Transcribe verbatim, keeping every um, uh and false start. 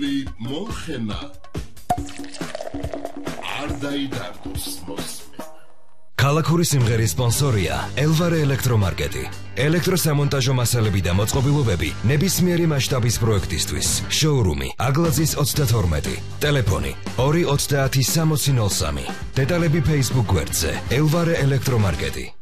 მოხენა არ დაიდარდოს მოსმენა. ქალაქური სიმღერის სპონსორია ელვარე ელექტრომარკეტი. ელექტროსამონტაჟო მასალები და მოწყობილობები ნებისმიერი მასშტაბის პროექტისთვის. შოურუმი აგლაძის ოცდათორმეტი. ტელეფონი ორი ოცდაათი სამოცი ნოლ სამი. დეტალები Facebook გვერდზე ელვარე ელექტრომარკეტი.